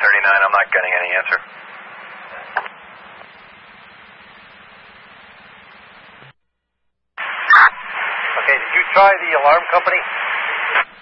39. I'm not getting any answer. Okay, did you try the alarm company?